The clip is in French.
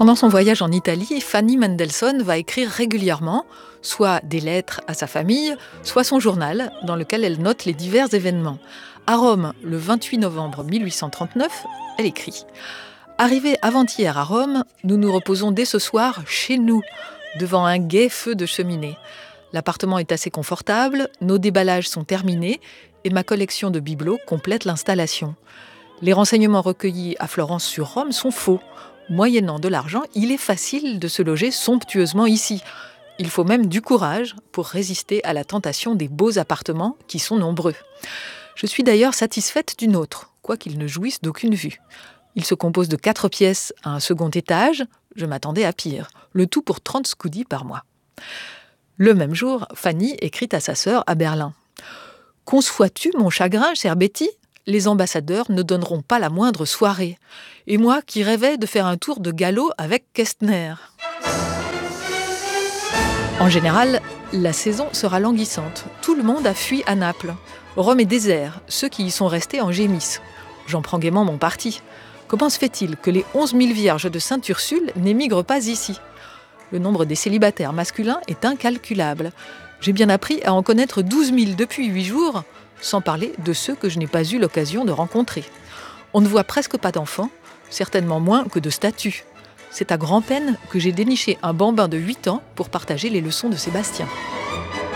Pendant son voyage en Italie, Fanny Mendelssohn va écrire régulièrement, soit des lettres à sa famille, soit son journal, dans lequel elle note les divers événements. À Rome, le 28 novembre 1839, elle écrit « Arrivée avant-hier à Rome, nous nous reposons dès ce soir chez nous, devant un gai feu de cheminée. L'appartement est assez confortable, nos déballages sont terminés et ma collection de bibelots complète l'installation. Les renseignements recueillis à Florence sur Rome sont faux. Moyennant de l'argent, il est facile de se loger somptueusement ici. Il faut même du courage pour résister à la tentation des beaux appartements qui sont nombreux. Je suis d'ailleurs satisfaite d'une autre, quoiqu'il ne jouisse d'aucune vue. Il se compose de 4 pièces à un second étage, je m'attendais à pire, le tout pour 30 scudi par mois. » Le même jour, Fanny écrit à sa sœur à Berlin. « Conçois-tu mon chagrin, chère Betty ? Les ambassadeurs ne donneront pas la moindre soirée. Et moi qui rêvais de faire un tour de galop avec Kestner. » En général, la saison sera languissante. Tout le monde a fui à Naples. Rome est désert. Ceux qui y sont restés en gémissent. J'en prends gaiement mon parti. Comment se fait-il que les 11 000 vierges de Sainte-Ursule n'émigrent pas ici ? Le nombre des célibataires masculins est incalculable. J'ai bien appris à en connaître 12 000 depuis 8 jours, sans parler de ceux que je n'ai pas eu l'occasion de rencontrer. On ne voit presque pas d'enfants, certainement moins que de statues. C'est à grand-peine que j'ai déniché un bambin de 8 ans pour partager les leçons de Sébastien.